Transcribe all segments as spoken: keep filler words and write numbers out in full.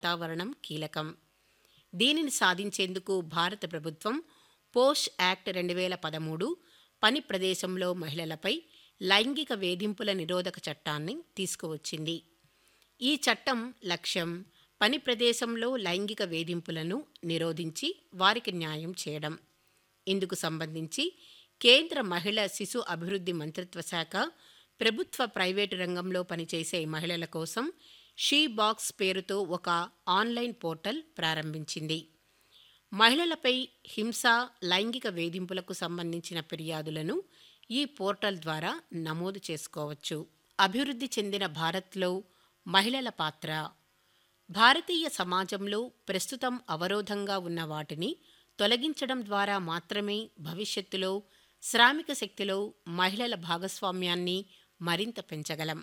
వాతావరణం కీలకం. దీనిని సాధించేందుకు భారత ప్రభుత్వం పోష్ యాక్ట్ రెండు వేల పదమూడు పని ప్రదేశంలో మహిళలపై లైంగిక వేధింపుల నిరోధక చట్టాన్ని తీసుకువచ్చింది. ఈ చట్టం లక్ష్యం పని ప్రదేశంలో లైంగిక వేధింపులను నిరోధించి వారికి న్యాయం చేయడం. ఇందుకు సంబంధించి కేంద్ర మహిళా శిశు అభివృద్ధి మంత్రిత్వ శాఖ ప్రభుత్వ ప్రైవేటు రంగంలో పనిచేసే మహిళల కోసం షీ బాక్స్ పేరుతో ఒక ఆన్లైన్ పోర్టల్ ప్రారంభించింది. మహిళలపై హింస, లైంగిక వేధింపులకు సంబంధించిన ఫిర్యాదులను ఈ పోర్టల్ ద్వారా నమోదు చేసుకోవచ్చు. అభివృద్ధి చెందిన భారత్లో మహిళల పాత్ర. భారతీయ సమాజంలో ప్రస్తుతం అవరోధంగా ఉన్న వాటిని తొలగించడం ద్వారా మాత్రమే భవిష్యత్తులో శ్రామిక శక్తిలో మహిళల భాగస్వామ్యాన్ని మరింత పెంచగలం.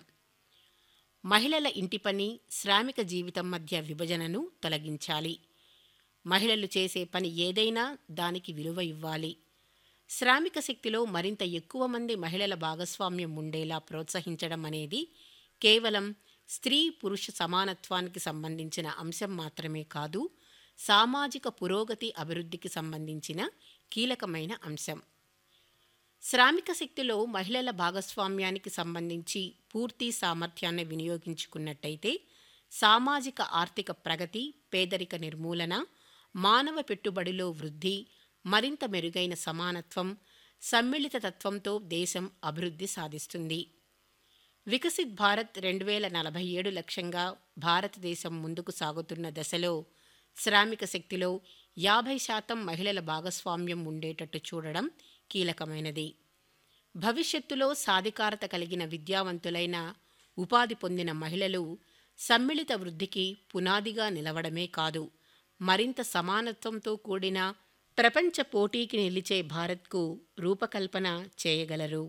మహిళల ఇంటి పని, శ్రామిక జీవితం మధ్య విభజనను తొలగించాలి. మహిళలు చేసే పని ఏదైనా దానికి విలువ ఇవ్వాలి. శ్రామిక శక్తిలో మరింత ఎక్కువ మంది మహిళల భాగస్వామ్యం ఉండేలా ప్రోత్సహించడం అనేది కేవలం స్త్రీ పురుష సమానత్వానికి సంబంధించిన అంశం మాత్రమే కాదు, సామాజిక పురోగతి అభివృద్ధికి సంబంధించిన కీలకమైన అంశం. శ్రామిక శక్తిలో మహిళల భాగస్వామ్యానికి సంబంధించి పూర్తి సామర్థ్యాన్ని వినియోగించుకున్నట్టయితే సామాజిక ఆర్థిక ప్రగతి, పేదరిక నిర్మూలన, మానవ పెట్టుబడిలో వృద్ధి, మరింత మెరుగైన సమానత్వం, సమ్మిళిత తత్వంతో దేశం అభివృద్ధి సాధిస్తుంది. వికసిత్ భారత్ రెండు వేల నలభై ఏడు లక్ష్యంగా భారతదేశం ముందుకు సాగుతున్న దశలో శ్రామిక శక్తిలో యాభై శాతం మహిళల భాగస్వామ్యం ఉండేటట్టు చూడడం కీలకమైనది. భవిష్యత్తులో సాధికారత కలిగిన విద్యావంతులైన ఉపాధి పొందిన మహిళలు సమ్మిళిత వృద్ధికి పునాదిగా నిలవడమే కాదు, మరింత సమానత్వంతో కూడిన ప్రపంచ పోటీకి నిలిచే భారత్కు రూపకల్పన చేయగలరు.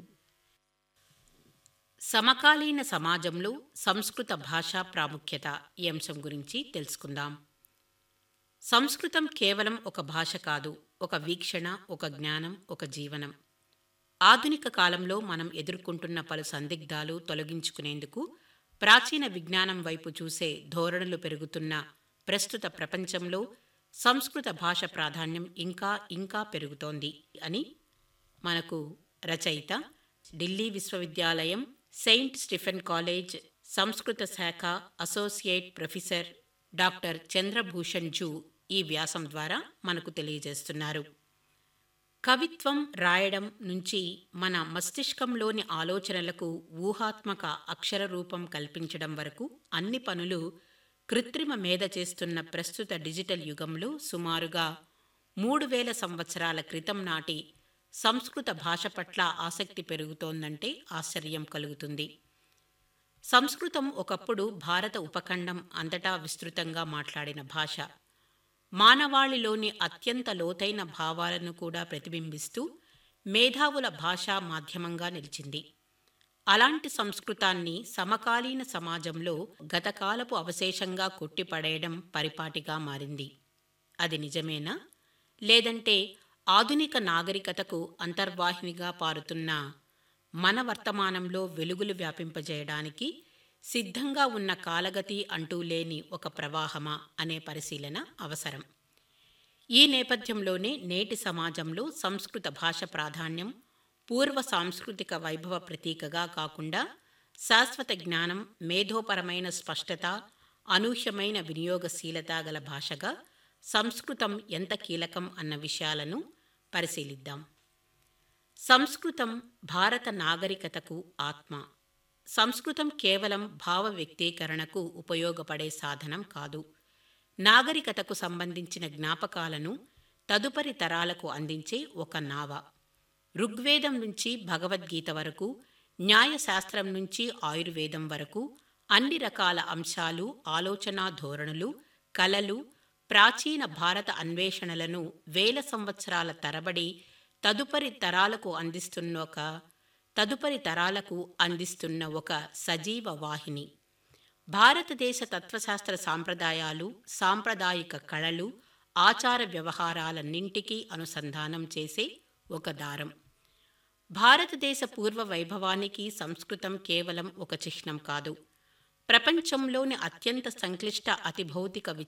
సమకాలీన సమాజంలో సంస్కృత భాషా ప్రాముఖ్యత ఈ అంశం గురించి తెలుసుకుందాం. సంస్కృతం కేవలం ఒక భాష కాదు, ఒక వీక్షణ, ఒక జ్ఞానం, ఒక జీవనం. ఆధునిక కాలంలో మనం ఎదుర్కొంటున్న పలు సందిగ్ధాలు తొలగించుకునేందుకు ప్రాచీన విజ్ఞానం వైపు చూసే ధోరణులు పెరుగుతున్న ప్రస్తుత ప్రపంచంలో సంస్కృత భాష ప్రాధాన్యం ఇంకా ఇంకా పెరుగుతోంది అని మనకు రచయిత, ఢిల్లీ విశ్వవిద్యాలయం సెయింట్ స్టీఫెన్ కాలేజ్ సంస్కృత శాఖ associate professor doctor Chandrabhushan zoo ఈ వ్యాసం ద్వారా మనకు తెలియజేస్తున్నారు. కవిత్వం రాయడం నుంచి మన మస్తిష్కంలోని ఆలోచనలకు ఊహాత్మక అక్షర రూపం కల్పించడం వరకు అన్ని పనులు కృత్రిమ మేధ చేస్తున్న ప్రస్తుత డిజిటల్ యుగంలో సుమారుగా మూడు వేల సంవత్సరాల క్రితం నాటి సంస్కృత భాష పట్ల ఆసక్తి పెరుగుతోందంటే ఆశ్చర్యం కలుగుతుంది. సంస్కృతం ఒకప్పుడు భారత ఉపఖండం అంతటా విస్తృతంగా మాట్లాడిన భాష. మానవాళిలోని అత్యంత లోతైన భావాలను కూడా ప్రతిబింబిస్తూ మేధావుల భాషా మాధ్యమంగా నిలిచింది. అలాంటి సంస్కృతాన్ని సమకాలీన సమాజంలో గతకాలపు అవశేషంగా కొట్టిపడేయడం పరిపాటిగా మారింది. అది నిజమేనా? లేదంటే ఆధునిక నాగరికతకు అంతర్వాహినిగా పారుతున్న మన వర్తమానంలో వెలుగులు వ్యాపింపజేయడానికి సిద్ధంగా ఉన్న కాలగతి అంటూ లేని ఒక ప్రవాహమా అనే పరిశీలన అవసరం. ఈ నేపథ్యంలోనే నేటి సమాజంలో సంస్కృత భాష ప్రాధాన్యం పూర్వ సాంస్కృతిక వైభవ ప్రతీకగా కాకుండా శాశ్వత జ్ఞానం, మేధోపరమైన స్పష్టత, అనూహ్యమైన వినియోగశీలత గల భాషగా సంస్కృతం ఎంత కీలకం అన్న విషయాలను పరిశీలిద్దాం. సంస్కృతం భారత నాగరికతకు ఆత్మ. సంస్కృతం కేవలం భావ వ్యక్తీకరణకు ఉపయోగపడే సాధనం కాదు. నాగరికతకు సంబంధించిన జ్ఞాపకాలను తదుపరి తరాలకు అందించే ఒక నావ. ఋగ్వేదం నుంచి భగవద్గీత వరకు, న్యాయశాస్త్రం నుంచి ఆయుర్వేదం వరకు అన్ని రకాల అంశాలు, ఆలోచనా ధోరణులు, కళలు, ప్రాచీన భారత అన్వేషణలను వేల సంవత్సరాల తరబడి తదుపరి తరాలకు అందిస్తున్న ఒక తదుపరి తరాలకు అందిస్తున్న ఒక సజీవ వాహిని. భారతదేశ తత్వశాస్త్ర సాంప్రదాయాలు, సాంప్రదాయిక కళలు, ఆచార వ్యవహారాలన్నింటికీ అనుసంధానం చేసే ఒక దారం. భారతదేశ పూర్వ వైభవానికి సంస్కృతం కేవలం ఒక చిహ్నం కాదు, ప్రపంచంలోని అత్యంత సంక్లిష్ట అతి భౌతిక